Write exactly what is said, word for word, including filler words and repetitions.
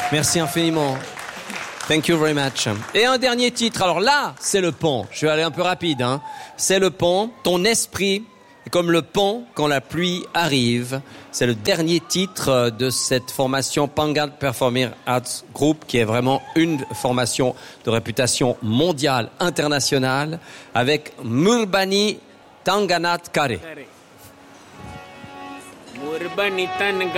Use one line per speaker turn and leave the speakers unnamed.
Merci infiniment. Thank you very much. Et un dernier titre. Alors là, c'est le pont. Je vais aller un peu rapide. Hein. C'est le pont. Ton esprit est comme le pont quand la pluie arrive. C'est le dernier titre de cette formation Pangan Performing Arts Group, qui est vraiment une formation de réputation mondiale, internationale, avec Murbani Tanganat Kare.